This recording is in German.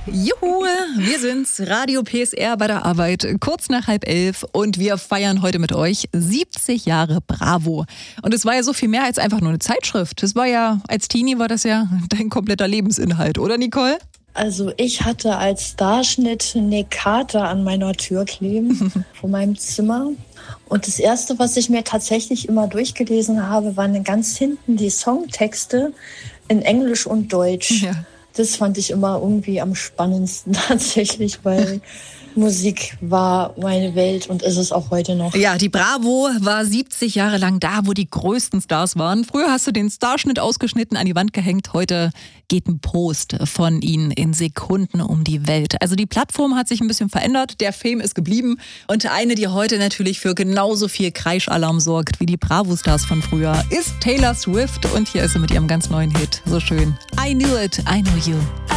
Juhu, wir sind's, Radio PSR bei der Arbeit, kurz nach 10:30 und wir feiern heute mit euch 70 Jahre Bravo. Und es war ja so viel mehr als einfach nur eine Zeitschrift. Das war ja, als Teenie war das ja dein kompletter Lebensinhalt, oder Nicole? Also ich hatte als Starschnitt eine Karte an meiner Tür kleben vor meinem Zimmer. Und das Erste, was ich mir tatsächlich immer durchgelesen habe, waren ganz hinten die Songtexte in Englisch und Deutsch. Ja. Das fand ich immer irgendwie am spannendsten tatsächlich, weil Musik war meine Welt und ist es auch heute noch. Ja, die Bravo war 70 Jahre lang da, wo die größten Stars waren. Früher hast du den Starschnitt ausgeschnitten, an die Wand gehängt. Heute geht ein Post von ihnen in Sekunden um die Welt. Also die Plattform hat sich ein bisschen verändert, der Fame ist geblieben. Und eine, die heute natürlich für genauso viel Kreischalarm sorgt wie die Bravo-Stars von früher, ist Taylor Swift. Und hier ist sie mit ihrem ganz neuen Hit. So schön. I Knew It, I Know You.